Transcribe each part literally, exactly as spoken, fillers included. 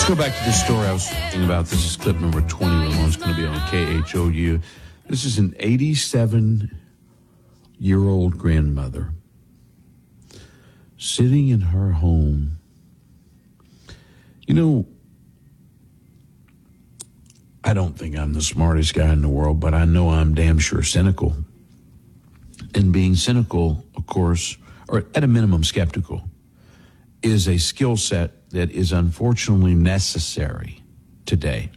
Let's go back to this story I was thinking about. This is clip number twenty-one. It's going to be on K H O U. This is an eighty-seven-year-old grandmother sitting in her home. You know, I don't think I'm the smartest guy in the world, but I know I'm damn sure cynical. And being cynical, of course, or at a minimum skeptical, is a skill set that is unfortunately necessary today.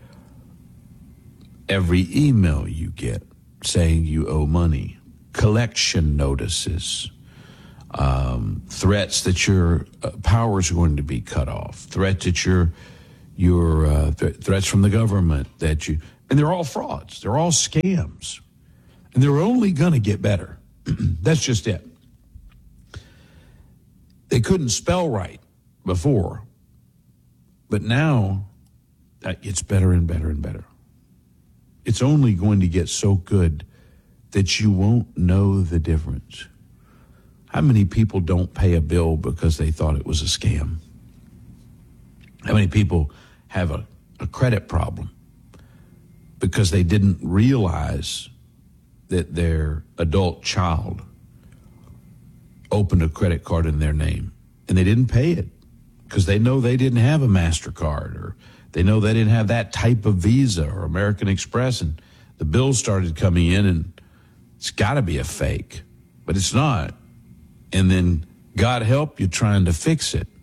Every email you get saying you owe money, collection notices, um, threats that your uh, power is going to be cut off, threat that your your uh, th- threats from the government that you, and they're all frauds, they're all scams, and they're only going to get better. That's just it. They couldn't spell right before, but now it's better and better and better. It's only going to get so good that you won't know the difference. How many people don't pay a bill because they thought it was a scam? How many people have a, a credit problem because they didn't realize that their adult child opened a credit card in their name and they didn't pay it because they know they didn't have a MasterCard, or they know they didn't have that type of Visa or American Express, and the bills started coming in and it's got to be a fake, but it's not. And then God help you trying to fix it.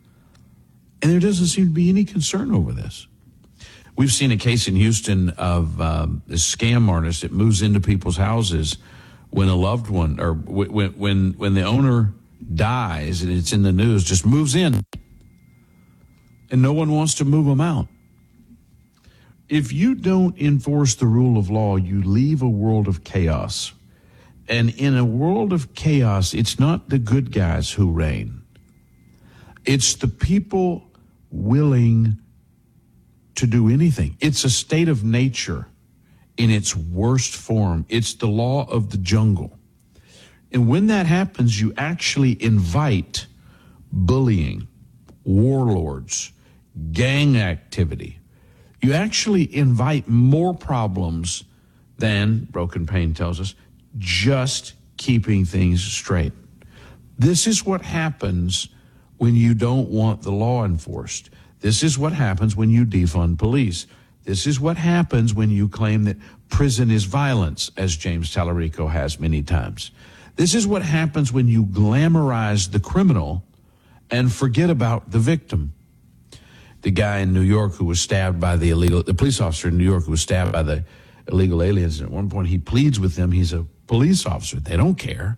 And there doesn't seem to be any concern over this. We've seen a case in Houston of um, this scam artist that moves into people's houses when a loved one, or when when when the owner dies, and it's in the news, just moves in, and no one wants to move them out. If you don't enforce the rule of law, you leave a world of chaos. And in a world of chaos, it's not the good guys who reign. It's the people willing to do anything. It's a state of nature in its worst form. It's the law of the jungle. And when that happens, you actually invite bullying, warlords, gang activity. You actually invite more problems than, Broken Pain tells us, just keeping things straight. This is what happens when you don't want the law enforced. This is what happens when you defund police. This is what happens when you claim that prison is violence, as James Tallarico has many times. This is what happens when you glamorize the criminal and forget about the victim. The guy in New York who was stabbed by the illegal, the police officer in New York who was stabbed by the illegal aliens, and at one point he pleads with them. He's a police officer. They don't care.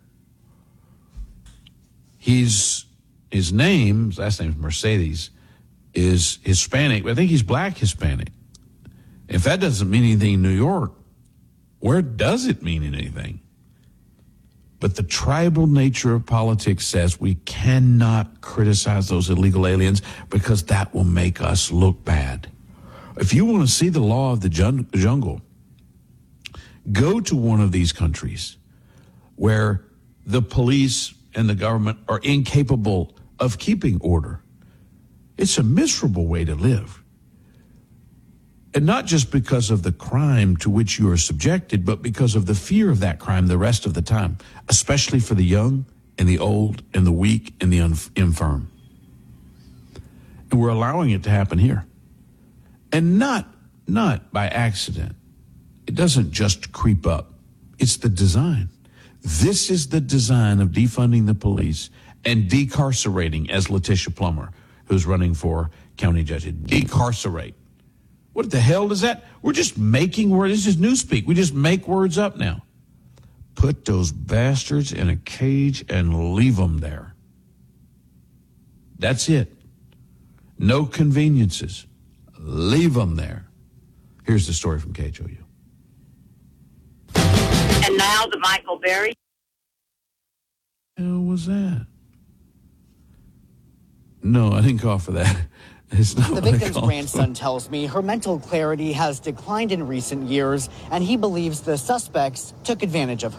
He's, his name, his last name is Mercedes, is Hispanic. I think he's black Hispanic. If that doesn't mean anything in New York, where does it mean anything? But the tribal nature of politics says we cannot criticize those illegal aliens because that will make us look bad. If you want to see the law of the jun- jungle, go to one of these countries where the police and the government are incapable of keeping order. It's a miserable way to live. And not just because of the crime to which you are subjected, but because of the fear of that crime the rest of the time, especially for the young and the old and the weak and the infirm. And we're allowing it to happen here. And not, not by accident. It doesn't just creep up. It's the design. This is the design of defunding the police and decarcerating, as Letitia Plummer, who's running for county judge, decarcerate. What the hell is that? We're just making words. This is newspeak. We just make words up now. Put those bastards in a cage and leave them there. That's it. No conveniences. Leave them there. Here's the story from K H O U. And now the Michael Berry. What the hell was that? No, I didn't call for that. It's not the victim's grandson tells me her mental clarity has declined in recent years, and he believes the suspects took advantage of her.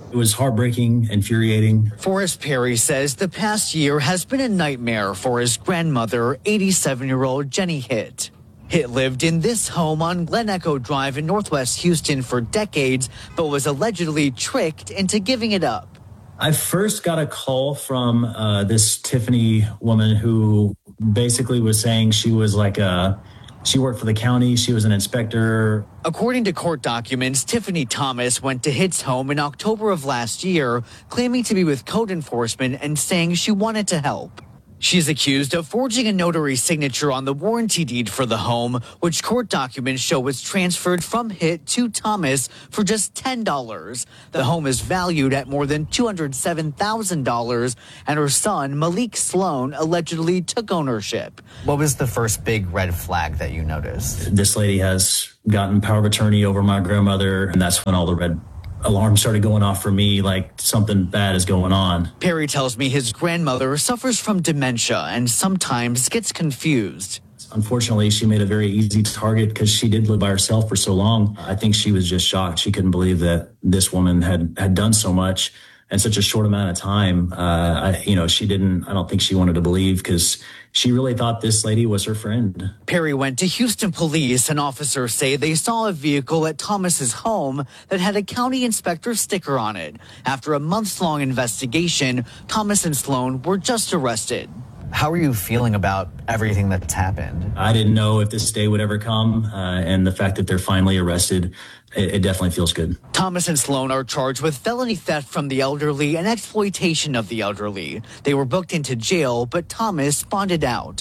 It was heartbreaking, infuriating. Forrest Perry says the past year has been a nightmare for his grandmother, eighty-seven-year-old Jenny Hitt. Hitt lived in this home on Glen Echo Drive in Northwest Houston for decades, but was allegedly tricked into giving it up. I first got a call from uh, this Tiffany woman who basically was saying she was like a, she worked for the county, she was an inspector. According to court documents, Tiffany Thomas went to Hitt's home in October of last year, claiming to be with code enforcement and saying she wanted to help. She's accused of forging a notary signature on the warranty deed for the home, which court documents show was transferred from Hitt to Thomas for just ten dollars. The home is valued at more than two hundred seven thousand dollars, and her son, Malik Sloan, allegedly took ownership. What was the first big red flag that you noticed? This lady has gotten power of attorney over my grandmother, and that's when all the red alarms started going off for me, like something bad is going on. Perry tells me his grandmother suffers from dementia and sometimes gets confused. Unfortunately, she made a very easy target because she did live by herself for so long. I think she was just shocked. She couldn't believe that this woman had, had done so much in such a short amount of time. Uh, I, you know, she didn't, I don't think she wanted to believe because she really thought this lady was her friend. Perry went to Houston police, and officers say they saw a vehicle at Thomas's home that had a county inspector sticker on it. After a months-long investigation, Thomas and Sloan were just arrested. How are you feeling about everything that's happened? I didn't know if this day would ever come, uh, and the fact that they're finally arrested, it, it definitely feels good. Thomas and Sloan are charged with felony theft from the elderly and exploitation of the elderly. They were booked into jail, but Thomas bonded out.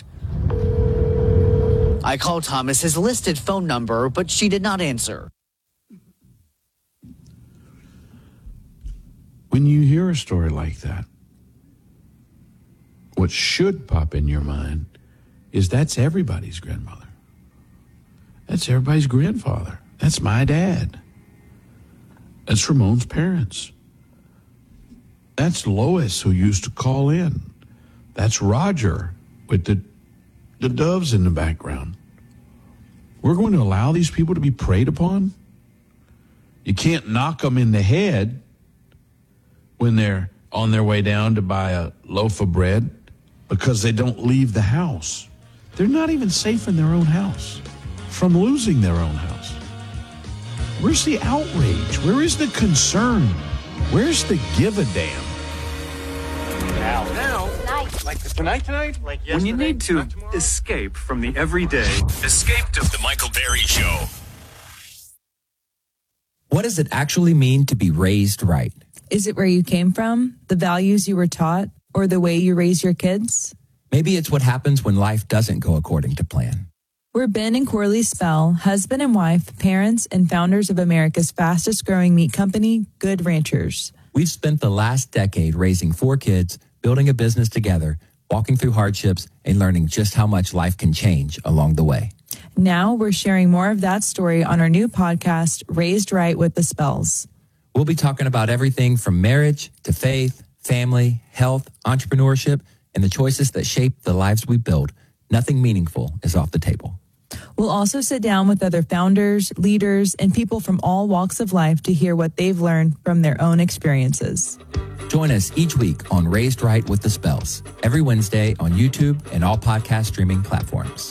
I called Thomas's listed phone number, but she did not answer. When you hear a story like that, what should pop in your mind is that's everybody's grandmother. That's everybody's grandfather. That's my dad. That's Ramon's parents. That's Lois, who used to call in. That's Roger with the, the doves in the background. We're going to allow these people to be preyed upon? You can't knock them in the head when they're on their way down to buy a loaf of bread because they don't leave the house. They're not even safe in their own house from losing their own house. Where's the outrage? Where is the concern? Where's the give a damn? Now, now, tonight. Like tonight, tonight? Like yesterday, when you need to escape from the everyday. Escape to the Michael Berry Show. What does it actually mean to be raised right? Is it where you came from, the values you were taught, or the way you raise your kids? Maybe it's what happens when life doesn't go according to plan. We're Ben and Corley Spell, husband and wife, parents, and founders of America's fastest growing meat company, Good Ranchers. We've spent the last decade raising four kids, building a business together, walking through hardships, and learning just how much life can change along the way. Now we're sharing more of that story on our new podcast, Raised Right with the Spells. We'll be talking about everything from marriage to faith, family, health, entrepreneurship, and the choices that shape the lives we build. Nothing meaningful is off the table. We'll also sit down with other founders, leaders, and people from all walks of life to hear what they've learned from their own experiences. Join us each week on Raised Right with the Spells, every Wednesday on YouTube and all podcast streaming platforms.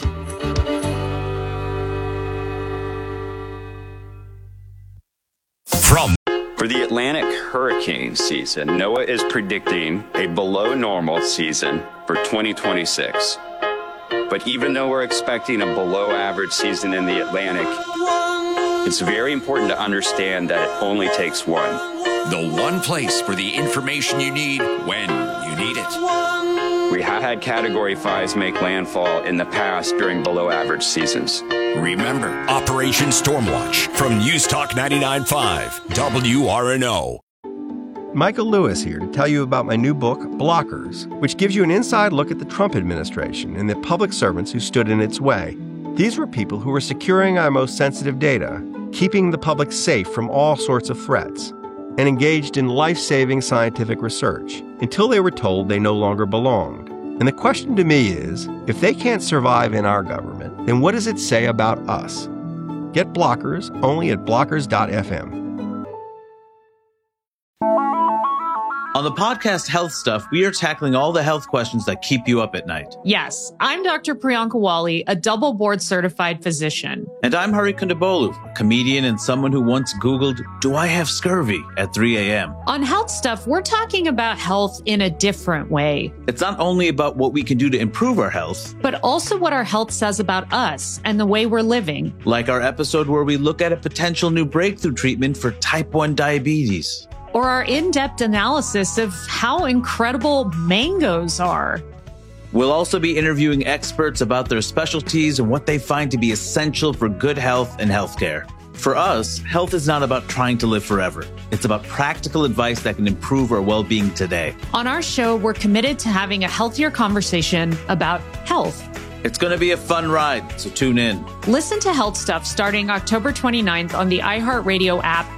From For the Atlantic hurricane season, NOAA is predicting a below normal season for twenty twenty-six. But even though we're expecting a below average season in the Atlantic, it's very important to understand that it only takes one. The one place for the information you need when you need it. We have had Category fives make landfall in the past during below average seasons. Remember, Operation Stormwatch from News Talk ninety-nine point five, W R N O. Michael Lewis here to tell you about my new book, Blockers, which gives you an inside look at the Trump administration and the public servants who stood in its way. These were people who were securing our most sensitive data, keeping the public safe from all sorts of threats, and engaged in life-saving scientific research until they were told they no longer belonged. And the question to me is, if they can't survive in our government, then what does it say about us? Get Blockers only at blockers dot f m. On the podcast Health Stuff, we are tackling all the health questions that keep you up at night. Yes, I'm Doctor Priyanka Wali, a double board certified physician. And I'm Hari Kondabolu, a comedian and someone who once Googled, do I have scurvy at three a.m. On Health Stuff, we're talking about health in a different way. It's not only about what we can do to improve our health, but also what our health says about us and the way we're living. Like our episode where we look at a potential new breakthrough treatment for type one diabetes. Or our in-depth analysis of how incredible mangoes are. We'll also be interviewing experts about their specialties and what they find to be essential for good health and healthcare. For us, health is not about trying to live forever. It's about practical advice that can improve our well-being today. On our show, we're committed to having a healthier conversation about health. It's going to be a fun ride, so tune in. Listen to Health Stuff starting October twenty-ninth on the iHeartRadio app,